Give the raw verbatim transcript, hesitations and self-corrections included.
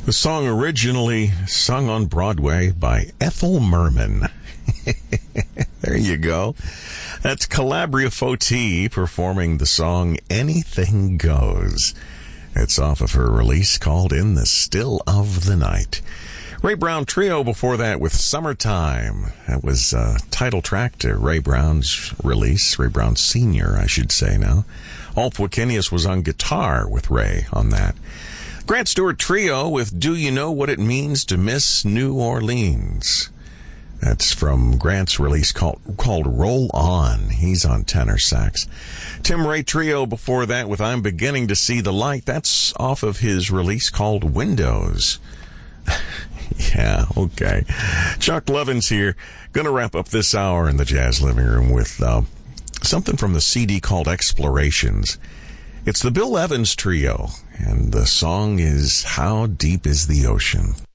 The song originally sung on Broadway by Ethel Merman. There you go. That's Calabria Foti performing the song Anything Goes. It's off of her release called In the Still of the Night. Ray Brown Trio before that with Summertime. That was a title track to Ray Brown's release, Ray Brown Senior, I should say now. Alp Wikinius was on guitar with Ray on that. Grant Stewart Trio with Do You Know What It Means to Miss New Orleans. That's from Grant's release called, called Roll On. He's on tenor sax. Tim Ray Trio before that with I'm Beginning to See the Light. That's off of his release called Windows. Yeah, okay. Chuck Lovins here. Gonna wrap up this hour in the Jazz Living Room with uh, something from the C D called Explorations. It's the Bill Evans Trio, and the song is How Deep is the Ocean?